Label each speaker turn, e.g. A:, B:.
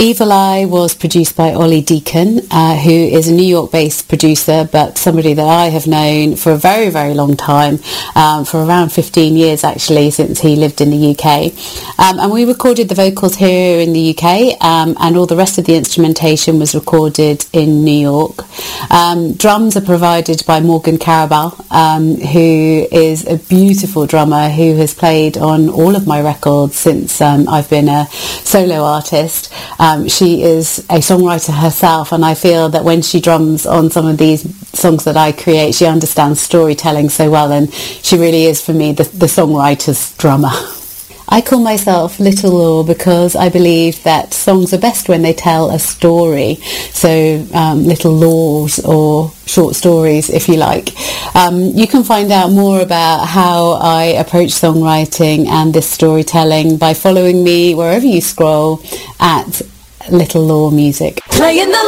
A: Evil Eye was produced by Ollie Deacon, who is a New York-based producer, but somebody that I have known for a very, very long time, for around 15 years actually, since he lived in the UK. And we recorded the vocals here in the UK, and all the rest of the instrumentation was recorded in New York. Drums are provided by Morgan Carabal, who is a beautiful drummer who has played on all of my records since I've been a solo artist. She is a songwriter herself, and I feel that when she drums on some of these songs that I create, she understands storytelling so well, and she really is, for me, the songwriter's drummer. I call myself Little Law because I believe that songs are best when they tell a story. So little laws, or short stories, if you like. You can find out more about how I approach songwriting and this storytelling by following me wherever you scroll at Little Law Music. Playing the